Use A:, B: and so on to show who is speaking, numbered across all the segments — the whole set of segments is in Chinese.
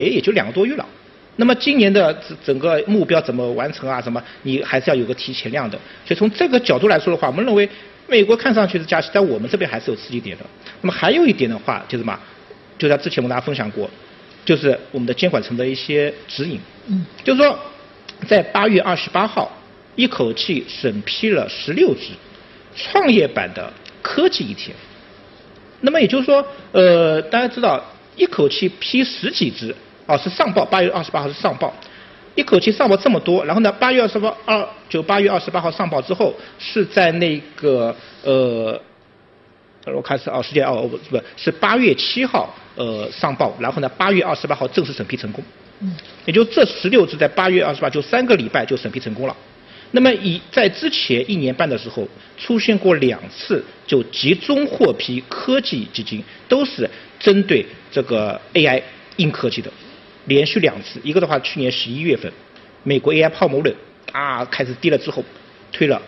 A: 也就2个多月了。那么今年的整个目标怎么完成啊？什么你还是要有个提前量的。所以从这个角度来说的话，我们认为美国看上去是加息，但我们这边还是有刺激点的。那么还有一点的话就是什么？就在之前我跟大家分享过，就是我们的监管层的一些指引。就是说在8月28号一口气审批了16只创业板的科技ETF。那么也就是说，大家知道一口气批10几只。是上报，8月28号是上报，一口气上报这么多，然后呢，8月28号上报之后，是在那个我看是是8月7号上报，然后呢8月28号正式审批成功，也就这16只在8月28就3个礼拜就审批成功了。那么在之前1年半的时候，出现过2次就集中获批科技基金，都是针对这个 AI 硬科技的。连续2次，一个的话去年11月份，美国 AI 泡沫论开始跌了之后，推了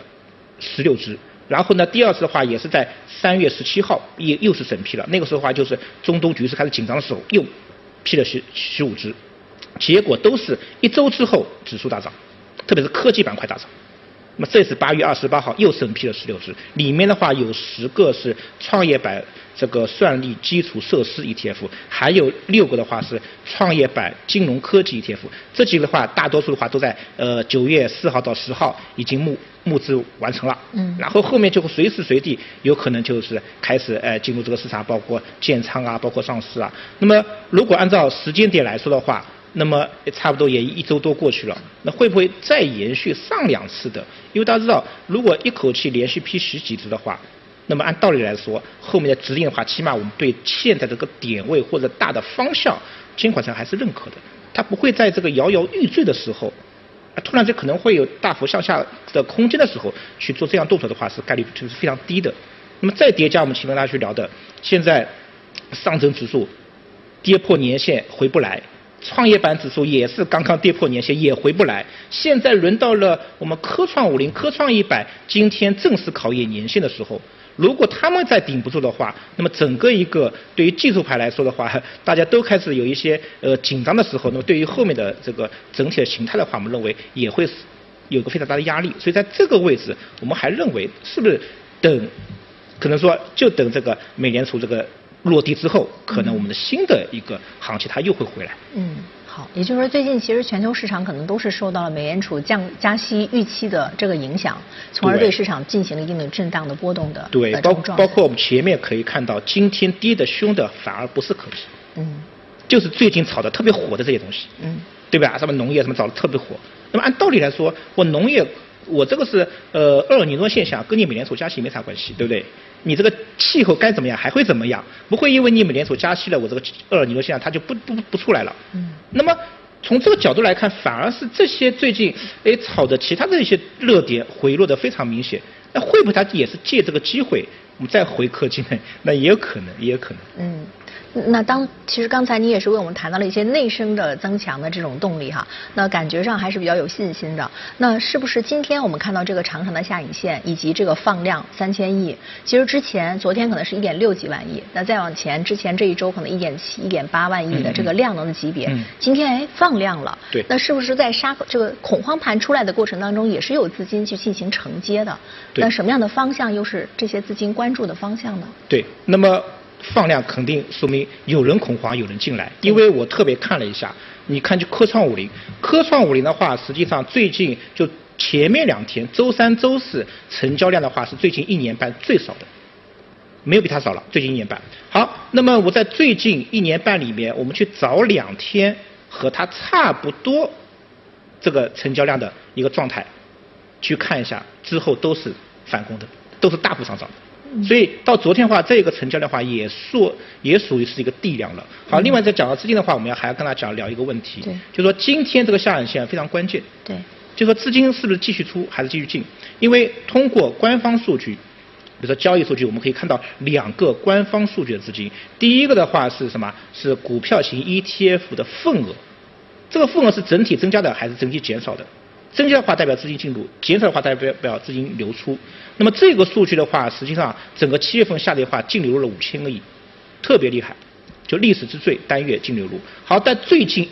A: 16只，然后呢第2次的话也是在3月17号又是审批了，那个时候的话就是中东局势开始紧张的时候，又批了15只，结果都是1周之后指数大涨，特别是科技板块大涨。那么这次8月28号又审批了16只，里面的话有10个是创业板这个算力基础设施 ETF， 还有6个的话是创业板金融科技 ETF。这几个的话，大多数的话都在9月4号到10号已经募资完成了。然后后面就随时随地有可能就是开始进入这个市场，包括建仓啊，包括上市啊。那么如果按照时间点来说的话，那么差不多也1周多过去了，那会不会再延续上2次的？因为大家知道，如果一口气连续批10几只的话，那么按道理来说，后面的指引的话，起码我们对现在这个点位或者大的方向，监管层还是认可的。它不会在这个摇摇欲坠的时候，突然间可能会有大幅向下的空间的时候去做这样动作的话，是概率就是非常低的。那么再叠加我们前面大家去聊的，现在上证指数跌破年线回不来。创业板指数也是刚刚跌破年线，也回不来。现在轮到了我们科创50、科创100，今天正式考验年线的时候，如果他们再顶不住的话，那么整个一个对于技术派来说的话，大家都开始有一些紧张的时候，那么对于后面的这个整体的形态的话，我们认为也会有个非常大的压力。所以在这个位置，我们还认为是不是可能说就等这个美联储这个落地之后，可能我们的新的一个行情它又会回来。
B: 好，也就是说最近其实全球市场可能都是受到了美联储加息预期的这个影响，从而对市场进行了一定的震荡的波动的。
A: 对，包括我们前面可以看到，今天跌的凶的反而不是科技，就是最近炒的特别火的这些东西，对吧？什么农业什么炒的特别火。那么按道理来说，农业我这个是厄尔尼诺现象，跟你美联储加息没啥关系，对不对？你这个气候该怎么样还会怎么样，不会因为你美联储加息了，我这个厄尔尼诺现象它就不出来了。那么从这个角度来看，反而是这些最近炒的其他的一些热点回落的非常明显，那会不会它也是借这个机会我们再回科技呢？那也有可能。
B: 那其实刚才你也是为我们谈到了一些内生的增强的这种动力哈，那感觉上还是比较有信心的。那是不是今天我们看到这个长长的下影线以及这个放量3000亿，其实昨天可能是1.6几万亿，那再往前之前这一周可能1.7、1.8万亿的这个量能的级别，今天放量了。
A: 对。
B: 那是不是在这个恐慌盘出来的过程当中，也是有资金去进行承接的？那什么样的方向又是这些资金关注的方向呢？
A: 对，那么放量肯定说明有人恐慌，有人进来。因为我特别看了一下，你看就科创50的话，实际上最近就前面2天，周3、周4成交量的话是最近1年半最少的，没有比它少了，最近1年半。好，那么我在最近1年半里面，我们去找2天和它差不多这个成交量的一个状态，去看一下，之后都是反攻的，都是大幅上涨的。所以到昨天的话，这个成交量的话也属于是一个地量了。好，另外再讲到资金的话，我们还要跟大家聊一个问题，就是说今天这个下影线非常关键。
B: 对，
A: 就是说资金是不是继续出还是继续进？因为通过官方数据，比如说交易数据，我们可以看到2个官方数据的资金。第一个的话是什么？是股票型 ETF 的份额，这个份额是整体增加的还是整体减少的？增加的话代表资金进入，减少的话代表资金流出。那么这个数据的话，实际上整个7月份下跌的话，净流入了5000个亿，特别厉害。 就历史之最单月净流入。好，但最近